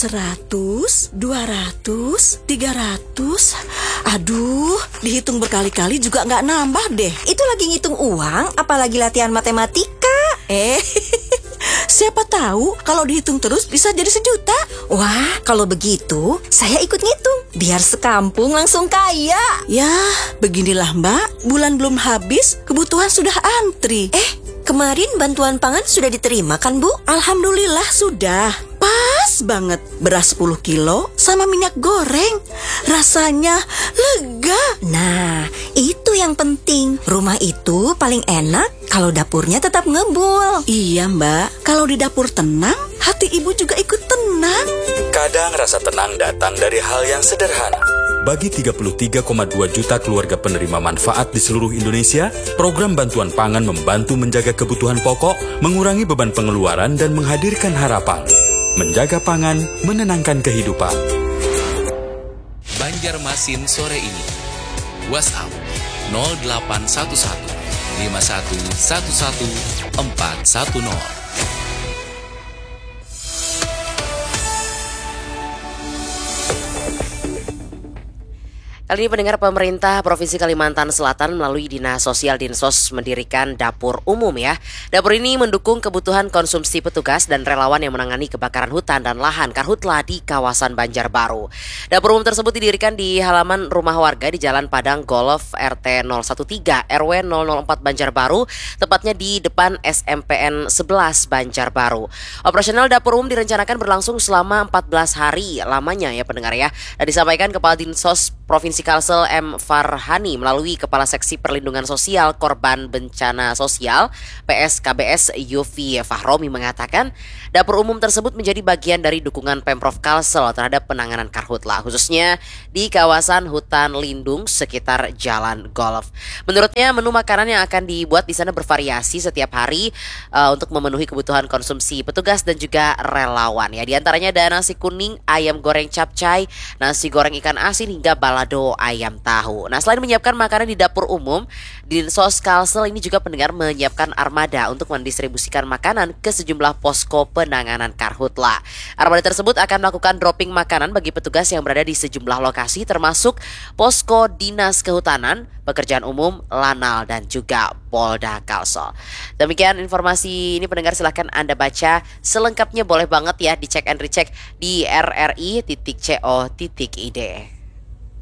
100, 200, 300. Aduh, dihitung berkali-kali juga nggak nambah deh. Itu lagi ngitung uang, apalagi latihan matematika. Siapa tahu kalau dihitung terus bisa jadi 1 juta. Wah, kalau begitu saya ikut ngitung. Biar sekampung langsung kaya. Ya, beginilah Mbak, bulan belum habis, kebutuhan sudah antri. Kemarin bantuan pangan sudah diterima kan, Bu? Alhamdulillah sudah. Pas banget, beras 10 kilo sama minyak goreng. Rasanya lega. Nah, itu yang penting. Rumah itu paling enak kalau dapurnya tetap ngebul. Iya Mbak, kalau di dapur tenang, hati ibu juga ikut tenang. Kadang rasa tenang datang dari hal yang sederhana. Bagi 33,2 juta keluarga penerima manfaat di seluruh Indonesia, program bantuan pangan membantu menjaga kebutuhan pokok, mengurangi beban pengeluaran, dan menghadirkan harapan. Menjaga pangan, menenangkan kehidupan. Banjarmasin sore ini. WhatsApp 0811 5111 410. Kali ini pendengar, pemerintah Provinsi Kalimantan Selatan melalui Dinas Sosial Dinsos mendirikan dapur umum ya. Dapur ini mendukung kebutuhan konsumsi petugas dan relawan yang menangani kebakaran hutan dan lahan karhutla di kawasan Banjarbaru. Dapur umum tersebut didirikan di halaman rumah warga di Jalan Padang Golf RT 013 RW 004 Banjarbaru, tepatnya di depan SMPN 11 Banjarbaru. Operasional dapur umum direncanakan berlangsung selama 14 hari lamanya ya pendengar ya. Dan disampaikan Kepala Dinsos Provinsi Kalsel M. Farhani melalui Kepala Seksi Perlindungan Sosial Korban Bencana Sosial PSKBS Yofi Fahromi mengatakan dapur umum tersebut menjadi bagian dari dukungan Pemprov Kalsel terhadap penanganan karhutla khususnya di kawasan hutan lindung sekitar jalan golf. Menurutnya menu makanan yang akan dibuat di sana bervariasi setiap hari untuk memenuhi kebutuhan konsumsi petugas dan juga relawan ya. Di antaranya ada nasi kuning, ayam goreng capcay, nasi goreng ikan asin hingga balado ayam tahu. Nah, selain menyiapkan makanan di dapur umum, Dinsos Kalsel ini juga pendengar menyiapkan armada untuk mendistribusikan makanan ke sejumlah posko penanganan karhutla. Armada tersebut akan melakukan dropping makanan bagi petugas yang berada di sejumlah lokasi termasuk posko Dinas Kehutanan, Pekerjaan Umum, Lanal, dan juga Polda Kalsel. Demikian informasi ini pendengar, silahkan Anda baca selengkapnya, boleh banget ya dicek and recheck di rri.co.id.